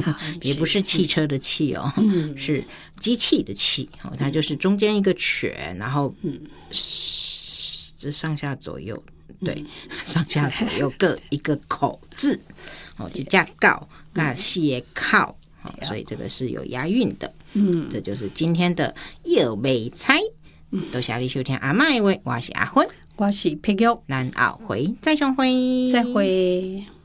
也不是汽车的汽哦，是机器的器，它就是中间一个犬，然后这上下左右，对，上下左右各一个口字，就加告加斜靠，所以这个是有押韵的。这就是今天的又没猜。多谢你收听阿嬷的话，我是阿芬， 我是佩玉， 咱后回再相会， 再会。